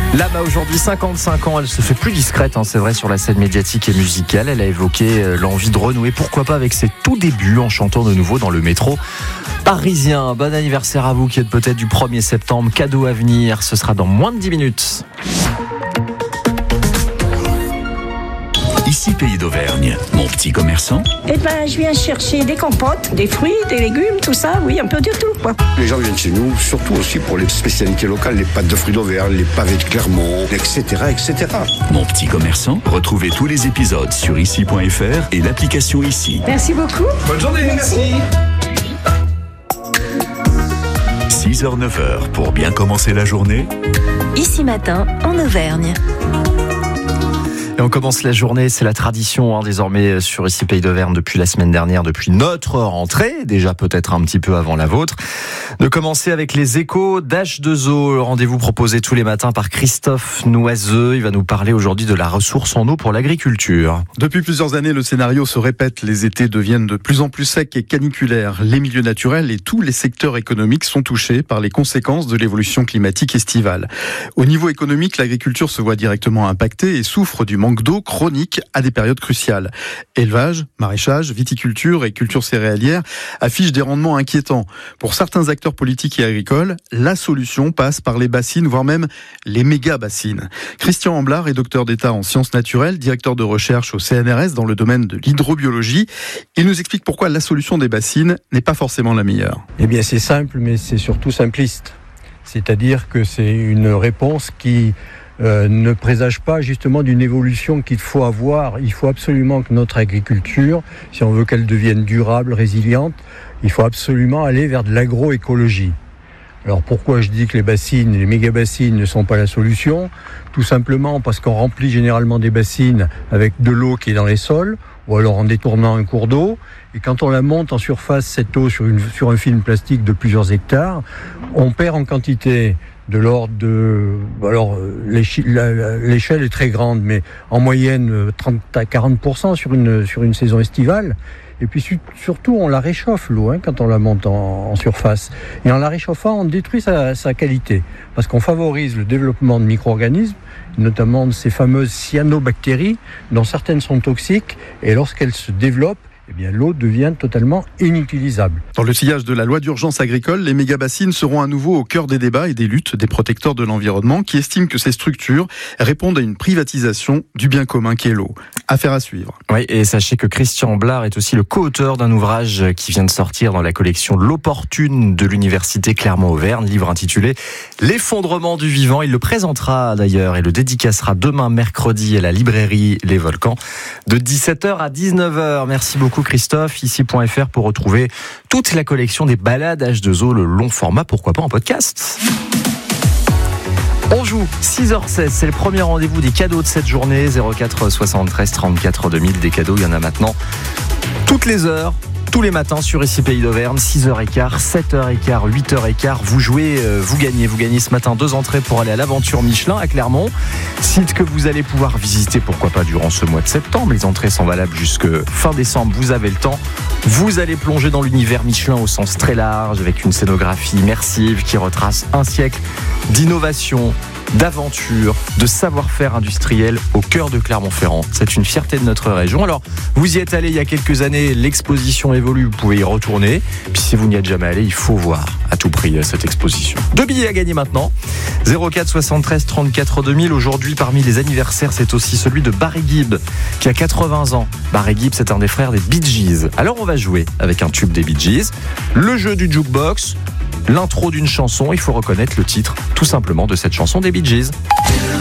Là-bas aujourd'hui, 55 ans, elle se fait plus discrète, c'est vrai, sur la scène médiatique et musicale. Elle a évoqué l'envie de renouer, pourquoi pas avec ses tout débuts, en chantant de nouveau dans le métro parisien. Bon anniversaire à vous qui êtes peut-être du 1er septembre. Cadeau à venir, ce sera dans moins de 10 minutes. Ici Pays d'Auvergne, mon petit commerçant. Je viens chercher des compotes, des fruits, des légumes, tout ça, oui, un peu de tout, quoi. Les gens viennent chez nous, surtout aussi pour les spécialités locales, les pâtes de fruits d'Auvergne, les pavés de Clermont, etc., etc. Mon petit commerçant, retrouvez tous les épisodes sur ici.fr et l'application Ici. Merci beaucoup. Bonne journée, merci. 6h-9h pour bien commencer la journée. Ici Matin, en Auvergne. Et on commence la journée, c'est la tradition désormais sur Ici Pays d'Auvergne depuis la semaine dernière, depuis notre rentrée, déjà peut-être un petit peu avant la vôtre, de commencer avec les échos d'H2O, le rendez-vous proposé tous les matins par Christophe Noiseux. Il va nous parler aujourd'hui de la ressource en eau pour l'agriculture. Depuis plusieurs années, le scénario se répète, les étés deviennent de plus en plus secs et caniculaires. Les milieux naturels et tous les secteurs économiques sont touchés par les conséquences de l'évolution climatique estivale. Au niveau économique, l'agriculture se voit directement impactée et souffre du manque d'eau chronique à des périodes cruciales. Élevage, maraîchage, viticulture et culture céréalière affichent des rendements inquiétants. Pour certains acteurs politiques et agricoles, la solution passe par les bassines, voire même les méga-bassines. Christian Amblard est docteur d'État en sciences naturelles, directeur de recherche au CNRS dans le domaine de l'hydrobiologie. Il nous explique pourquoi la solution des bassines n'est pas forcément la meilleure. Eh bien, c'est simple, mais c'est surtout simpliste. C'est-à-dire que c'est une réponse qui ne présage pas justement d'une évolution qu'il faut avoir. Il faut absolument que notre agriculture, si on veut qu'elle devienne durable, résiliente, il faut absolument aller vers de l'agroécologie. Alors pourquoi je dis que les bassines, les méga-bassines ne sont pas la solution ? Tout simplement parce qu'on remplit généralement des bassines avec de l'eau qui est dans les sols, ou alors en détournant un cours d'eau. Et quand on la monte en surface, cette eau sur un film plastique de plusieurs hectares, on perd en quantité de l'ordre de... Alors, l'échelle est très grande, mais en moyenne 30 à 40% sur une saison estivale. Et puis surtout, on la réchauffe, l'eau, quand on la monte en surface. Et en la réchauffant, on détruit sa qualité. Parce qu'on favorise le développement de micro-organismes, notamment de ces fameuses cyanobactéries, dont certaines sont toxiques. Et lorsqu'elles se développent, eh bien, l'eau devient totalement inutilisable. Dans le sillage de la loi d'urgence agricole, les méga-bassines seront à nouveau au cœur des débats et des luttes des protecteurs de l'environnement qui estiment que ces structures répondent à une privatisation du bien commun qui est l'eau. Affaire à suivre. Oui, et sachez que Christian Amblard est aussi le co-auteur d'un ouvrage qui vient de sortir dans la collection L'Opportune de l'Université Clermont-Auvergne, livre intitulé L'effondrement du vivant. Il le présentera d'ailleurs et le dédicacera demain mercredi à la librairie Les Volcans de 17h à 19h. Merci beaucoup Christophe, ici.fr pour retrouver toute la collection des balades H2O, le long format, pourquoi pas en podcast. On joue 6h16, c'est le premier rendez-vous des cadeaux de cette journée, 04 73 34 2000, des cadeaux, il y en a maintenant toutes les heures. Tous les matins sur Ici Pays d'Auvergne, 6h15, 7h15, 8h15, vous jouez, vous gagnez. Vous gagnez ce matin 2 entrées pour aller à l'aventure Michelin à Clermont. Site que vous allez pouvoir visiter, pourquoi pas, durant ce mois de septembre. Les entrées sont valables jusque fin décembre, vous avez le temps. Vous allez plonger dans l'univers Michelin au sens très large, avec une scénographie immersive qui retrace un siècle d'innovation, d'aventure, de savoir-faire industriel au cœur de Clermont-Ferrand. C'est une fierté de notre région. Alors, vous y êtes allé il y a quelques années, l'exposition évolue, vous pouvez y retourner. Puis si vous n'y êtes jamais allé, il faut voir à tout prix cette exposition. 2 billets à gagner maintenant. 04 73 34 2000. Aujourd'hui, parmi les anniversaires, c'est aussi celui de Barry Gibb, qui a 80 ans. Barry Gibb, c'est un des frères des Bee Gees. Alors, on va jouer avec un tube des Bee Gees, le jeu du jukebox, l'intro d'une chanson, il faut reconnaître le titre tout simplement de cette chanson des Bee Gees.